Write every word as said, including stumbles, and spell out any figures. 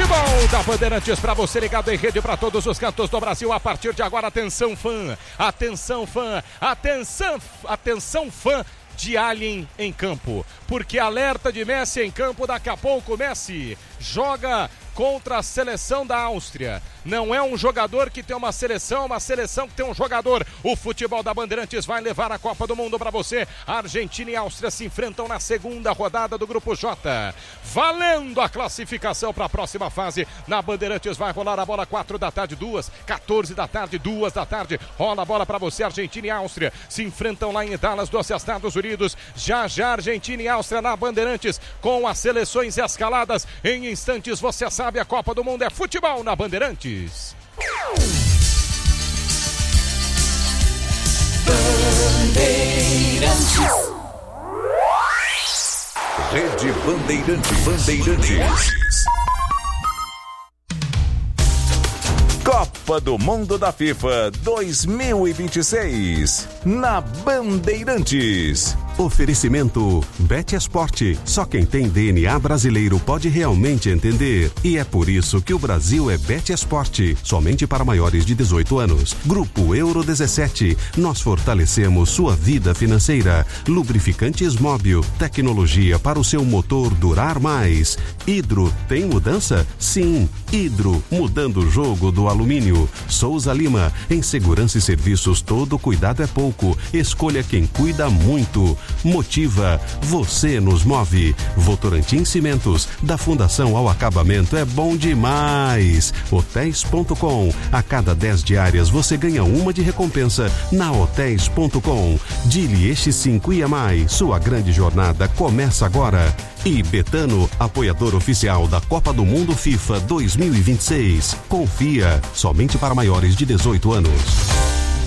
Futebol da Bandeirantes para você ligado em rede para todos os cantos do Brasil. A partir de agora, atenção fã, atenção fã, atenção, atenção fã de Alien em campo, porque alerta de Messi em campo. Daqui a pouco Messi joga contra a seleção da Áustria. Não é um jogador que tem uma seleção, uma seleção que tem um jogador. O futebol da Bandeirantes vai levar a Copa do Mundo para você. Argentina e Áustria se enfrentam na segunda rodada do Grupo J. Valendo a classificação para a próxima fase. Na Bandeirantes vai rolar a bola quatro da tarde, duas, quatorze da tarde, duas da tarde. Rola a bola para você. Argentina e Áustria se enfrentam lá em Dallas, dos Estados Unidos. Já já Argentina e Áustria na Bandeirantes com as seleções escaladas. Em instantes você sabe, a Copa do Mundo é futebol na Bandeirantes. Bandeirantes. Rede Bandeirantes. Bandeirantes. Copa do Mundo da FIFA dois mil e vinte e seis na Bandeirantes. Oferecimento Betesport. Só quem tem D N A brasileiro pode realmente entender. E é por isso que o Brasil é Betesport. Somente para maiores de dezoito anos. Grupo Euro dezessete. Nós fortalecemos sua vida financeira. Lubrificantes Móbil. Tecnologia para o seu motor durar mais. Hidro. Tem mudança? Sim. Hidro. Mudando o jogo do alumínio. Souza Lima. Em segurança e serviços, todo cuidado é pouco. Escolha quem cuida muito. Motiva, você nos move. Votorantim Cimentos, da fundação ao acabamento é bom demais. Hotéis ponto com, a cada dez diárias você ganha uma de recompensa na Hotéis ponto com. Dili Este cinco I A M I, sua grande jornada começa agora. E Betano, apoiador oficial da Copa do Mundo FIFA dois mil e vinte e seis. Confia, somente para maiores de dezoito anos.